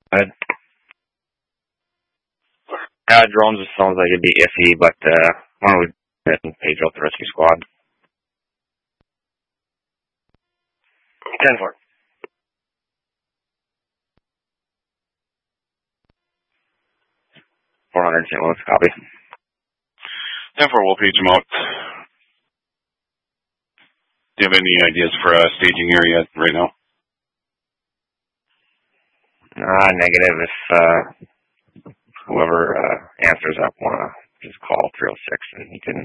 Uh, drones, it sounds like it'd be iffy, but why don't we page out the rescue squad? 10-4. 400 St. Louis, copy. 10-4, we'll page them out. Do you have any ideas for a staging area right now? Negative. If whoever answers up want to just call 306 and he can